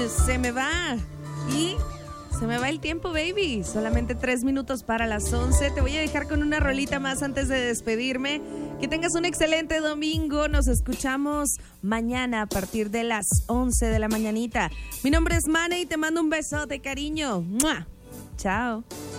se me va. Y se me va el tiempo, baby. Solamente 3 minutos para las 11. Te voy a dejar con una rolita más antes de despedirme. Que tengas un excelente domingo. Nos escuchamos mañana a partir de las 11 de la mañanita. Mi nombre es Mane y te mando un besote, cariño. ¡Mua! Chao.